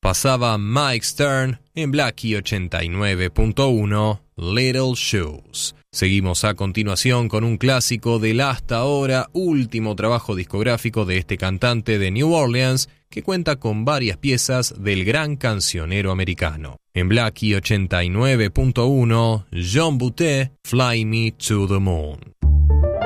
pasaba Mike Stern en Blackie 89.1, Little Shoes. Seguimos a continuación con un clásico del hasta ahora último trabajo discográfico de este cantante de New Orleans, que cuenta con varias piezas del gran cancionero americano. En Blackie 89.1, John Butte, Fly Me to the Moon.